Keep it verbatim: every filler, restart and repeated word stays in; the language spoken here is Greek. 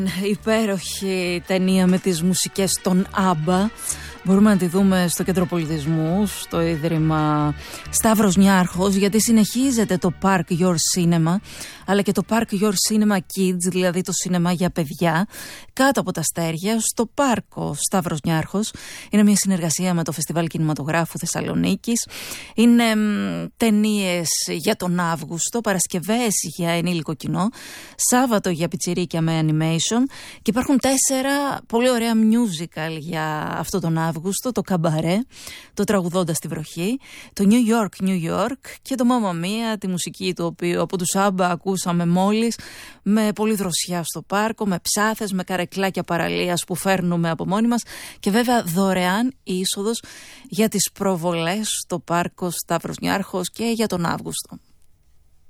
Υπέροχη ταινία με τις μουσικές των Άμπα. Μπορούμε να τη δούμε στο Κέντρο Πολιτισμού, στο Ίδρυμα Σταύρος Νιάρχος, γιατί συνεχίζεται το Park Your Cinema, αλλά και το Park Your Cinema Kids, δηλαδή το σινεμά για παιδιά, κάτω από τα αστέρια, στο πάρκο Σταύρος Νιάρχος. Είναι μια συνεργασία με το Φεστιβάλ Κινηματογράφου Θεσσαλονίκης. Είναι ταινίες για τον Αύγουστο, Παρασκευές για ενήλικο κοινό, Σάββατο για πιτσιρίκια με animation, και υπάρχουν τέσσερα πολύ ωραία musical για αυτό τον Αύγουστο: το Καμπαρέ, το Τραγουδώντας στη βροχή, το New York, New York και το Mamma Mia, τη μουσική του οποίου από τους Άμπα ακούσαμε μόλις, με πολύ δροσιά στο πάρκο, με ψάθες, με καρεκλάκια παραλίας που φέρνουμε από μόνοι μας, και βέβαια δωρεάν είσοδος για τις προβολές στο πάρκο Σταύρος Νιάρχος και για τον Αύγουστο.